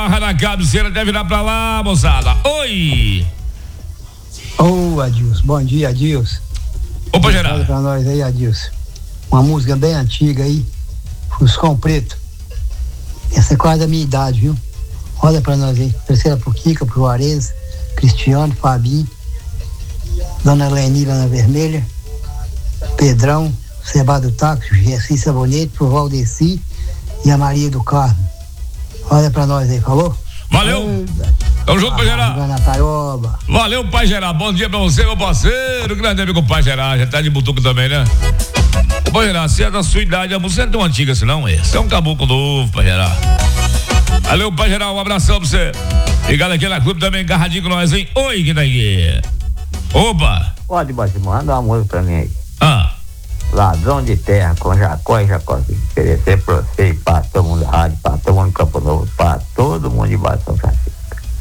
Barra na cabeceira, deve virar pra lá, moçada. Oi! Ô, Adilson, bom dia, Adilson. Opa, Geraldo. Fala pra nós aí, Adilson. Uma música bem antiga aí, Fuscão Preto. Essa é quase da minha idade, viu? Olha pra nós aí. Terceira pro Kika, pro Juarez, Cristiano, Fabinho, Dona Lenira na Vermelha, Pedrão, Seba do Táxi, Gessi Sabonete, pro Valdeci e a Maria do Carmo. Olha pra nós aí, falou? Valeu! Tamo junto, Pai Geraldo. Valeu, Pai Geraldo. Bom dia pra você, meu parceiro. Grande amigo Pai Geraldo. Já tá de butuco também, né? Ô, Pai Geraldo, se é da sua idade, a música não é tão antiga assim, não, é? Você é um caboclo novo, Pai Geraldo. Valeu, Pai Geraldo. Um abração pra você. Ligado aqui na clube também, agarradinho com nós, hein? Oi, quem tá aqui? Opa! Pode, manda uma música pra mim aí. Ladrão de terra com Jacó e Jacózinho. Oferecer pra você e pra todo mundo da rádio, pra todo mundo do Campo Novo, pra todo mundo de Baixo São Francisco.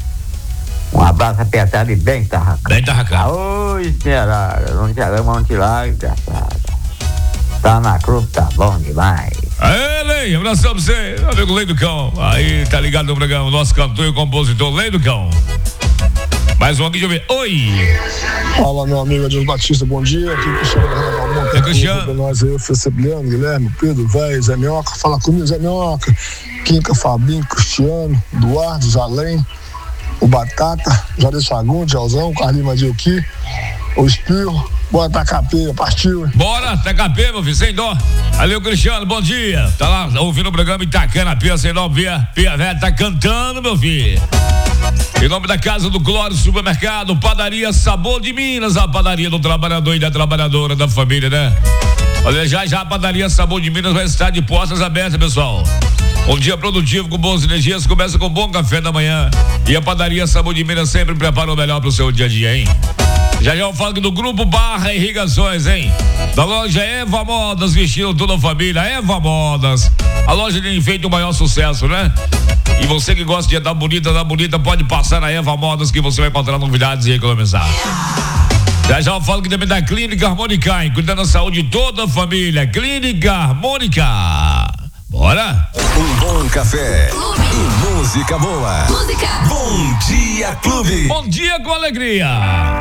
Um abraço apertado e bem tarracado. Bem tarracado. Ô, Esmeralda, não te ama, não te larga, engraçada. Tá na cruz, tá bom demais. Aê, Lei, abração pra você, amigo Lei do Cão. Aí, tá ligado no programa, nosso cantor e compositor Lei do Cão. Mais um aqui, deixa eu ver. Oi! Fala, meu amigo Adilson Batista, bom dia. Aqui é Cristiano Ronaldo. É Cristiano. Nós aí, Felipe, Guilherme, Pedro, Véio, Zé Minhoca. Fala comigo, Zé Minhoca. Quinca, Fabinho, Cristiano, Eduardo, Zalém, o Batata, Jardim Fagundes, Alzão, Carlinhos Madilqui, o Espirro. Bora Tacapeira, partiu. Bora, Tacapeira, meu filho, sem dó. Valeu, Cristiano, bom dia. Tá lá ouvindo o programa e tacando a pia, sem dó, Pia Velha tá cantando, meu filho. Em nome da Casa do Glória, Supermercado, Padaria Sabor de Minas, a padaria do trabalhador e da trabalhadora, da família, né? Olha, já a Padaria Sabor de Minas vai estar de portas abertas, pessoal. Um dia produtivo com boas energias, começa com um bom café da manhã. E a Padaria Sabor de Minas sempre prepara o melhor pro seu dia a dia, hein? Já eu falo do Grupo Barra Irrigações, hein? Da loja Eva Modas, vestindo toda a família, Eva Modas. A loja tem feito o maior sucesso, né? E você que gosta de andar bonita, pode passar na Eva Modas que você vai encontrar novidades e economizar. Já eu falo que também da Clínica Harmônica, hein? Cuidando da saúde de toda a família. Clínica Harmônica. Bora? Um bom café e música boa. Bom Dia Clube. Bom dia com alegria.